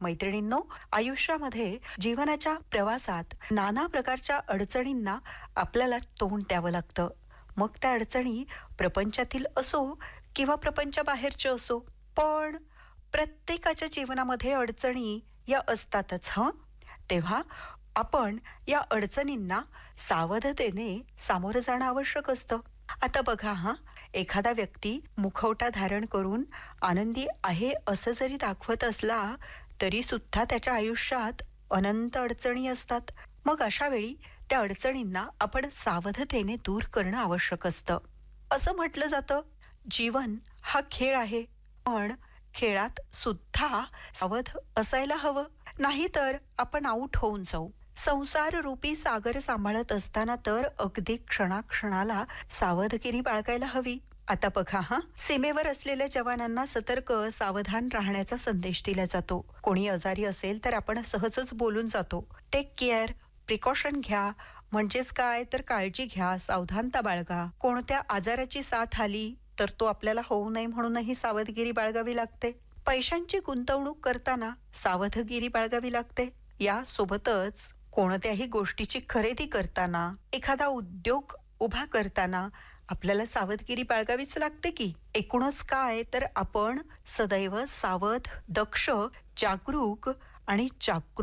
मैत्रिणींनो, आयुष्यामध्ये जीवनाच्या प्रवासात नाना प्रकारच्या अडचणींना आपल्याला तोंड द्यावं लागतं. मग त्या अडचणी प्रपंचातील असो किंवा प्रपंचाबाहेरच्या असो, पण प्रत्येकाच्या जीवनामध्ये अडचणी या असतातच हं. तेव्हा आपण या अडचणींना सावधतेने सामोरं जाणं आवश्यक असतं. आता बघा हा, एखादा व्यक्ती मुखवटा धारण करून आनंदी आहे असं जरी दाखवत असला तरी सुद्धा त्याच्या आयुष्यात अनंत अडचणी असतात. मग अशा वेळी त्या अडचणींना आपण सावधतेने दूर करणं आवश्यक असतं. असं म्हटलं जातं, जीवन हा खेळ आहे, पण खेळात सुद्धा सावध असायला हवं. नाहीतर आपण आऊट होऊन जाऊ. संसार रूपी सागर सांभाळत असताना तर अगदी क्षणाक्षणाला सावधगिरी बाळगायला हवी. आता बघा हा, सीमेवर असलेल्या जवानांना सतर्क सावधान राहण्याचा संदेश दिला जातो. कोणी आजारी असेल तर आपण सहजच बोलून जातो, टेक केअर, प्रिकॉशन घ्या. म्हणजेच काय तर काळजी घ्या, सावधानता बाळगा. कोणत्या आजाराची साथ आली तर तो आपल्याला होऊ नये म्हणूनही सावधगिरी बाळगावी लागते. पैशांची गुंतवणूक करताना सावधगिरी बाळगावी लागते. या सोबतच कोणत्याही गोष्टीची खरेदी करताना, एखादा उद्योग उभा करताना आपल्याला सावधगिरी बाळगावीच लागते की. एकूणच काय तर आपण सदैव सावध, दक्ष, जागरूक आणि जागृत